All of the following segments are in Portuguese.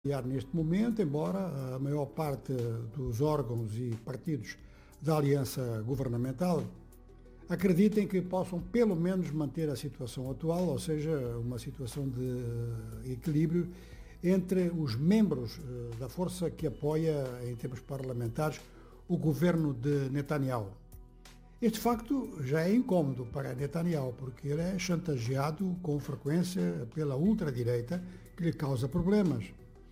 Neste momento, embora a maior parte dos órgãos e partidos da aliança governamental acreditem que possam pelo menos manter a situação atual, ou seja, uma situação de equilíbrio entre os membros da força que apoia, em termos parlamentares, o governo de Netanyahu. Este facto já é incómodo para Netanyahu, porque ele é chantageado com frequência pela ultradireita, que lhe causa problemas.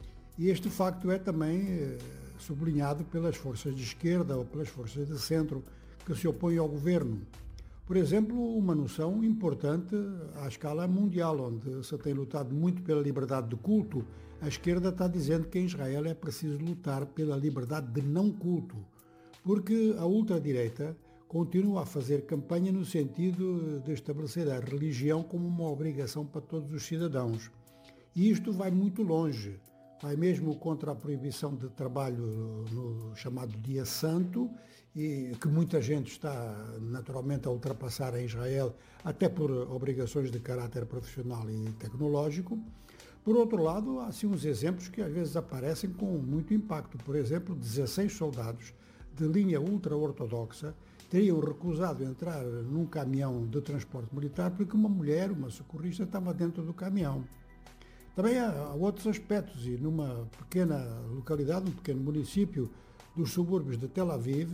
E este facto é também sublinhado pelas forças de esquerda ou pelas forças de centro que se opõem ao governo. Por exemplo, uma noção importante à escala mundial, onde se tem lutado muito pela liberdade de culto, a esquerda está dizendo que em Israel é preciso lutar pela liberdade de não culto, porque a ultradireita continua a fazer campanha no sentido de estabelecer a religião como uma obrigação para todos os cidadãos. E isto vai muito longe. Vai mesmo contra a proibição de trabalho no chamado Dia Santo, e que muita gente está naturalmente a ultrapassar em Israel, até por obrigações de caráter profissional e tecnológico. Por outro lado, há sim uns exemplos que às vezes aparecem com muito impacto. Por exemplo, 16 soldados de linha ultra-ortodoxa teriam recusado entrar num caminhão de transporte militar porque uma mulher, uma socorrista, estava dentro do caminhão. Também há outros aspectos, e numa pequena localidade, um pequeno município dos subúrbios de Tel Aviv,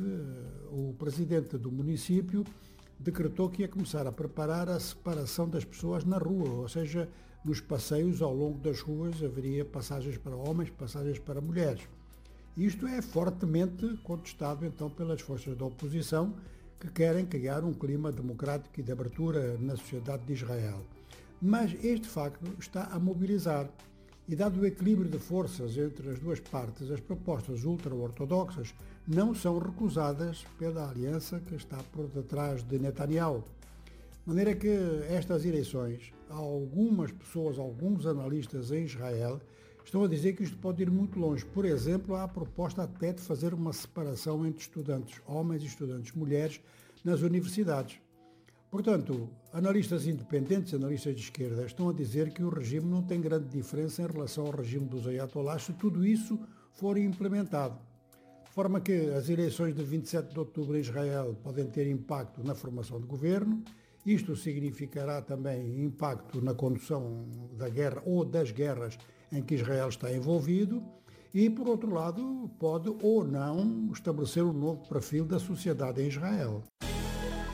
o presidente do município decretou que ia começar a preparar a separação das pessoas na rua, ou seja, nos passeios ao longo das ruas haveria passagens para homens, passagens para mulheres. Isto é fortemente contestado então pelas forças da oposição, que querem criar um clima democrático e de abertura na sociedade de Israel. Mas este facto está a mobilizar, e dado o equilíbrio de forças entre as duas partes, as propostas ultra-ortodoxas não são recusadas pela aliança que está por detrás de Netanyahu. De maneira que estas eleições, algumas pessoas, alguns analistas em Israel, estão a dizer que isto pode ir muito longe. Por exemplo, há a proposta até de fazer uma separação entre estudantes homens e estudantes mulheres nas universidades. Portanto, analistas independentes, analistas de esquerda, estão a dizer que o regime não tem grande diferença em relação ao regime dos ayatollahs se tudo isso for implementado. De forma que as eleições de 27 de outubro em Israel podem ter impacto na formação de governo. Isto significará também impacto na condução da guerra ou das guerras em que Israel está envolvido e, por outro lado, pode ou não estabelecer um novo perfil da sociedade em Israel.